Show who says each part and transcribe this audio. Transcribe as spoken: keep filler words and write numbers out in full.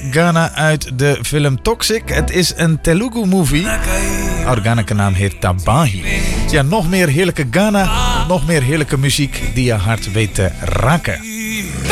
Speaker 1: Ghana uit de film Toxic. Het is een Telugu movie. Organieke naam heet Tabahi. Ja, nog meer heerlijke Ghana, nog meer heerlijke muziek die je hart weet te raken.